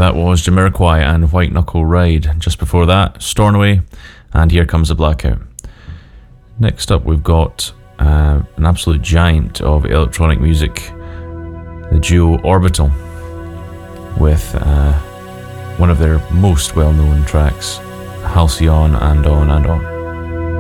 That was Jamiroquai and White Knuckle Ride. Just before that, Stornoway and Here Comes the Blackout. Next up, we've got an absolute giant of electronic music, the duo Orbital, with one of their most well-known tracks, Halcyon and On and On.